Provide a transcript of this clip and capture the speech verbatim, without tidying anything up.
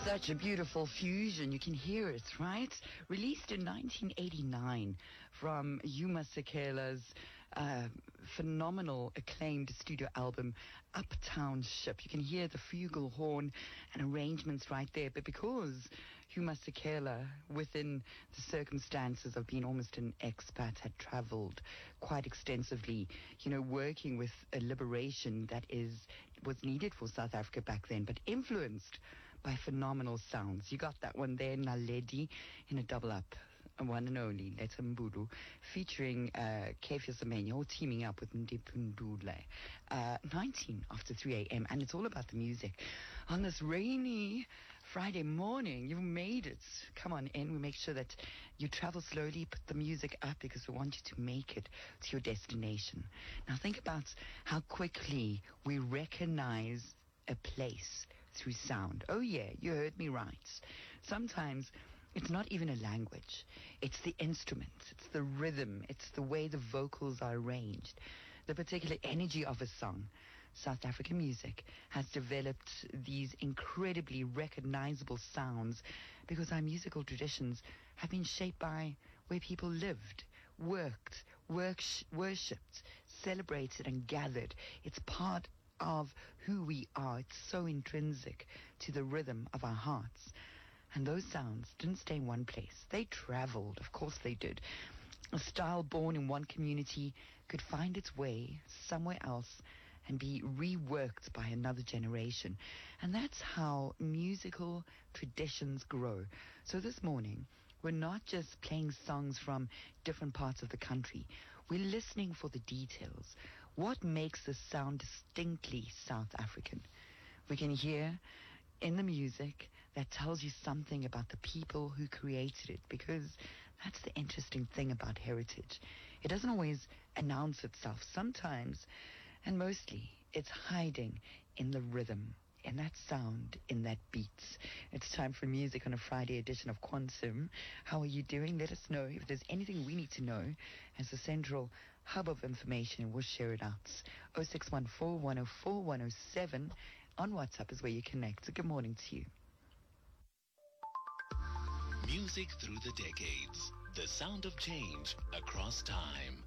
Such a beautiful fusion. You can hear it, right? Released in nineteen eighty-nine from Yuma Sekela's uh, phenomenal acclaimed studio album, Uptown Ship. You can hear the fugal horn and arrangements right there. But because Yuma Sekela, within the circumstances of being almost an expat, had traveled quite extensively, you know, working with a liberation that is was needed for South Africa back then, but influenced by phenomenal sounds. You got that one there, Naledi, in a double up, one and only, Letta Mbulu, featuring uh, Kefia Semenya, all teaming up with Ndipundule. Uh, nineteen after three a.m., and it's all about the music. On this rainy Friday morning, you made it. Come on in. We make sure that you travel slowly, put the music up, because we want you to make it to your destination. Now think about how quickly we recognize a place through sound. Oh yeah, you heard me right. Sometimes it's not even a language. It's the instrument. It's the rhythm. It's the way the vocals are arranged. The particular energy of a song. South African music has developed these incredibly recognizable sounds because our musical traditions have been shaped by where people lived, worked, work, worshipped, celebrated and gathered. It's part of who we are. It's so intrinsic to the rhythm of our hearts. And those sounds didn't stay in one place. They traveled. Of course they did. A style born in one community could find its way somewhere else and be reworked by another generation. And that's how musical traditions grow. So this morning, we're not just playing songs from different parts of the country. We're listening for the details. What makes this sound distinctly South African? We can hear in the music that tells you something about the people who created it, because that's the interesting thing about heritage. It doesn't always announce itself. Sometimes, and mostly, it's hiding in the rhythm, in that sound, in that beat. It's time for music on a Friday edition of Quantum. How are you doing? Let us know if there's anything we need to know as the central hub of information, and we'll share it out. oh six one four, one oh four, one oh seven on WhatsApp is where you connect. Good morning to you. Music through the decades. The sound of change across time.